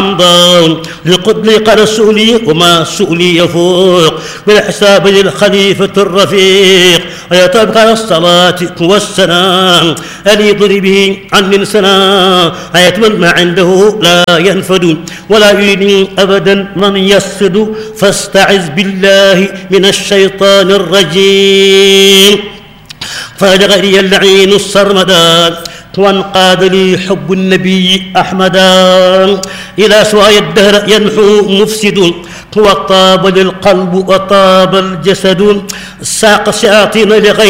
لقد سؤلي وما سؤلي يفوق بالحساب للخليفة الرفيق ويتبقى الصلاة والسلام أليض به عن سنا أيتمن ما عنده لا ينفد ولا يريد أبدا من يسد فاستعذ بالله من الشيطان الرجيم فلغري اللعين السرمدان وانقاد لي حب النبي أحمدا إلى سواء الدهر ينحو مفسد وطاب للقلب وطاب الجسد ساق الشياطين لغير